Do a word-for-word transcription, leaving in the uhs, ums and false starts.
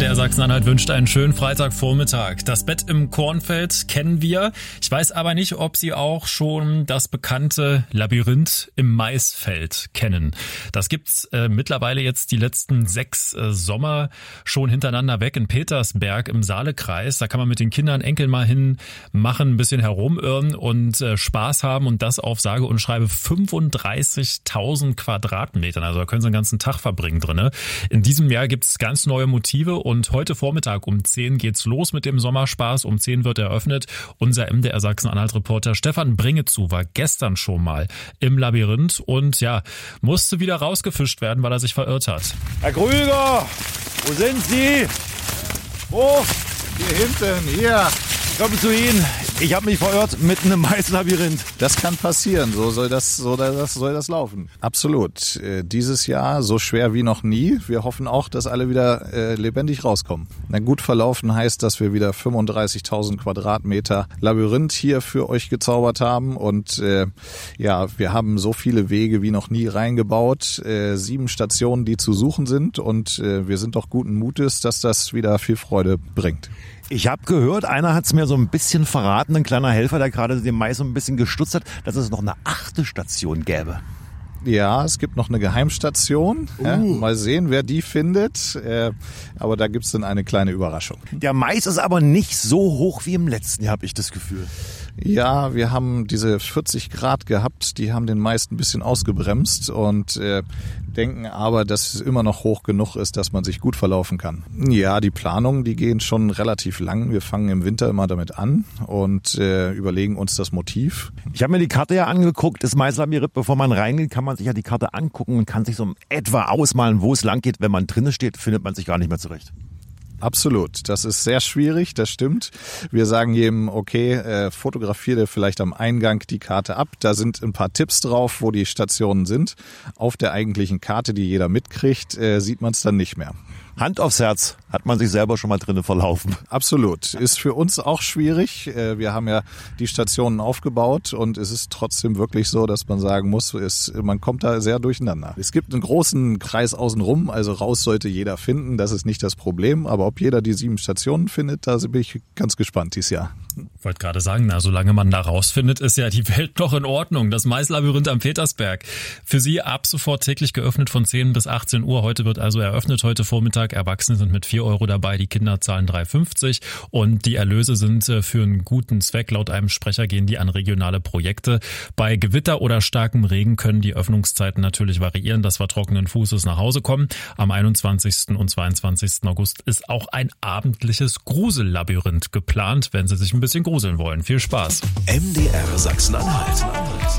D R Sachsen-Anhalt wünscht einen schönen Freitagvormittag. Das Bett im Kornfeld kennen wir. Ich weiß aber nicht, ob Sie auch schon das bekannte Labyrinth im Maisfeld kennen. Das gibt's äh, mittlerweile jetzt die letzten sechs äh, Sommer schon hintereinander weg in Petersberg im Saalekreis. Da kann man mit den Kindern, Enkeln mal hin machen, ein bisschen herumirren und äh, Spaß haben und das auf sage und schreibe fünfunddreißigtausend Quadratmetern. Also da können Sie den ganzen Tag verbringen drinne. In diesem Jahr gibt's ganz neue Motive und heute Vormittag um zehn geht's los mit dem Sommerspaß. Um zehn wird eröffnet. Unser M D R Sachsen-Anhalt-Reporter Stefan Bringezu war gestern schon mal im Labyrinth und ja, musste wieder rausgefischt werden, weil er sich verirrt hat. Herr Krüger, wo sind Sie? Wo? Hier hinten, hier. Ich komme zu Ihnen. Ich habe mich verirrt mitten im Maislabyrinth. Das kann passieren, so soll das, so das, soll das laufen. Absolut. Äh, dieses Jahr so schwer wie noch nie. Wir hoffen auch, dass alle wieder äh, lebendig rauskommen. Na, gut verlaufen heißt, dass wir wieder fünfunddreißigtausend Quadratmeter Labyrinth hier für euch gezaubert haben. Und äh, ja, wir haben so viele Wege wie noch nie reingebaut. Äh, sieben Stationen, die zu suchen sind. Und äh, wir sind doch guten Mutes, dass das wieder viel Freude bringt. Ich habe gehört, einer hat es mir so ein bisschen verraten, ein kleiner Helfer, der gerade den Mais so ein bisschen gestutzt hat, dass es noch eine achte Station gäbe. Ja, es gibt noch eine Geheimstation. Uh. Ja, mal sehen, wer die findet. Äh, aber da gibt's dann eine kleine Überraschung. Der Mais ist aber nicht so hoch wie im letzten Jahr, habe ich das Gefühl. Ja, wir haben diese vierzig Grad gehabt, die haben den Mais ein bisschen ausgebremst und äh, denken aber, dass es immer noch hoch genug ist, dass man sich gut verlaufen kann. Ja, die Planungen, die gehen schon relativ lang. Wir fangen im Winter immer damit an und äh, überlegen uns das Motiv. Ich habe mir die Karte ja angeguckt, das Maislabyrinth. Bevor man reingeht, kann man sich ja die Karte angucken und kann sich so etwa ausmalen, wo es lang geht. Wenn man drinnen steht, findet man sich gar nicht mehr zurecht. Absolut. Das ist sehr schwierig, das stimmt. Wir sagen jedem, okay, äh, fotografier dir vielleicht am Eingang die Karte ab. Da sind ein paar Tipps drauf, wo die Stationen sind. Auf der eigentlichen Karte, die jeder mitkriegt, äh, sieht man es dann nicht mehr. Hand aufs Herz, hat man sich selber schon mal drinnen verlaufen? Absolut. Ist für uns auch schwierig. Wir haben ja die Stationen aufgebaut und es ist trotzdem wirklich so, dass man sagen muss, es, man kommt da sehr durcheinander. Es gibt einen großen Kreis außenrum, also raus sollte jeder finden, das ist nicht das Problem. Aber ob jeder die sieben Stationen findet, da bin ich ganz gespannt dieses Jahr. Ich wollte gerade sagen, na, solange man da rausfindet, ist ja die Welt noch in Ordnung. Das Maislabyrinth am Petersberg. Für Sie ab sofort täglich geöffnet von zehn bis achtzehn Uhr. Heute wird also eröffnet, heute Vormittag. Erwachsene sind mit vier Euro dabei, die Kinder zahlen drei fünfzig und die Erlöse sind für einen guten Zweck. Laut einem Sprecher gehen die an regionale Projekte. Bei Gewitter oder starkem Regen können die Öffnungszeiten natürlich variieren, dass wir trockenen Fußes nach Hause kommen. Am einundzwanzigsten und zweiundzwanzigsten August ist auch ein abendliches Grusellabyrinth geplant, wenn Sie sich ein bisschen gruseln wollen. Viel Spaß. M D R Sachsen-Anhalt.